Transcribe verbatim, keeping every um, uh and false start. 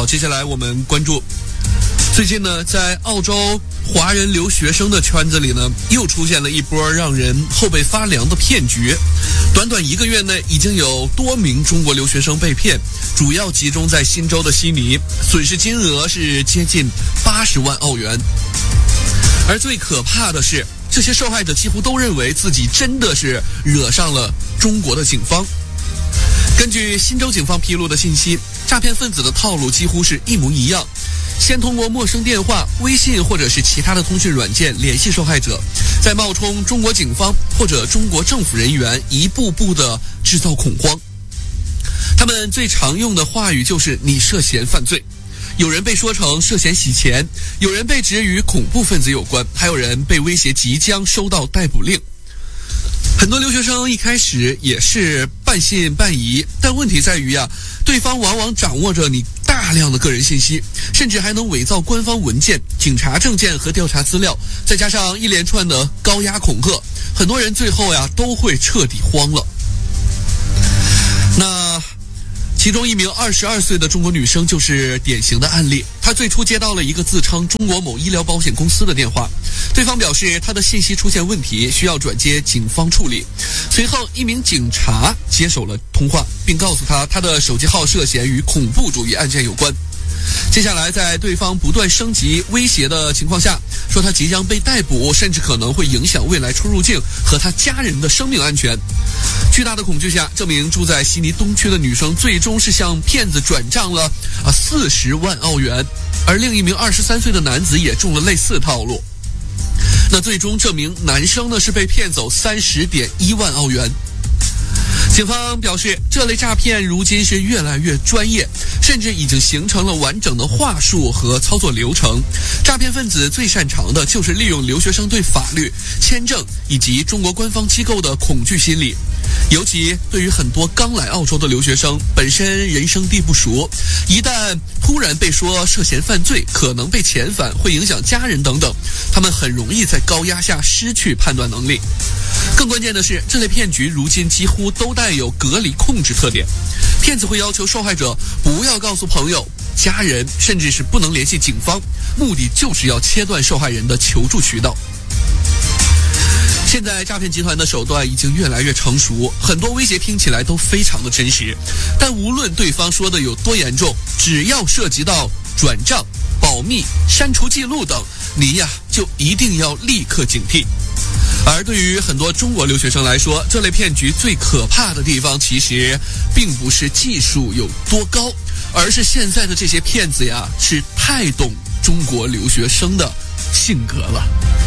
接下来我们关注最近呢，在澳洲华人留学生的圈子里呢，又出现了一波让人后背发凉的骗局。短短一个月内，已经有多名中国留学生被骗，主要集中在新州的悉尼，损失金额是接近八十万澳元。而最可怕的是，这些受害者几乎都认为自己真的是惹上了中国的警方。根据新州警方披露的信息，诈骗分子的套路几乎是一模一样。先通过陌生电话、微信或者是其他的通讯软件联系受害者，再冒充中国警方或者中国政府人员，一步步的制造恐慌。他们最常用的话语就是你涉嫌犯罪，有人被说成涉嫌洗钱，有人被指与恐怖分子有关，还有人被威胁即将收到逮捕令。很多留学生一开始也是半信半疑，但问题在于啊，对方往往掌握着你大量的个人信息，甚至还能伪造官方文件、警察证件和调查资料，再加上一连串的高压恐吓，很多人最后呀都会彻底慌了。那其中一名二十二岁的中国女生就是典型的案例。她最初接到了一个自称中国某医疗保险公司的电话，对方表示她的信息出现问题，需要转接警方处理。随后一名警察接手了通话，并告诉她她的手机号涉嫌与恐怖主义案件有关。接下来在对方不断升级威胁的情况下，说他即将被逮捕，甚至可能会影响未来出入境和他家人的生命安全。巨大的恐惧下，这名住在悉尼东区的女生最终是向骗子转账了啊四十万澳元，而另一名二十三岁的男子也中了类似套路。那最终这名男生呢是被骗走三十点一万澳元。警方表示，这类诈骗如今是越来越专业，甚至已经形成了完整的话术和操作流程。诈骗分子最擅长的就是利用留学生对法律、签证以及中国官方机构的恐惧心理。尤其对于很多刚来澳洲的留学生，本身人生地不熟，一旦突然被说涉嫌犯罪，可能被遣返，会影响家人等等，他们很容易在高压下失去判断能力。更关键的是，这类骗局如今几乎都带有隔离控制特点，骗子会要求受害者不要告诉朋友、家人，甚至是不能联系警方，目的就是要切断受害人的求助渠道。现在诈骗集团的手段已经越来越成熟，很多威胁听起来都非常的真实，但无论对方说的有多严重，只要涉及到转账、保密、删除记录等，你呀就一定要立刻警惕。而对于很多中国留学生来说，这类骗局最可怕的地方其实并不是技术有多高，而是现在的这些骗子呀是太懂中国留学生的性格了。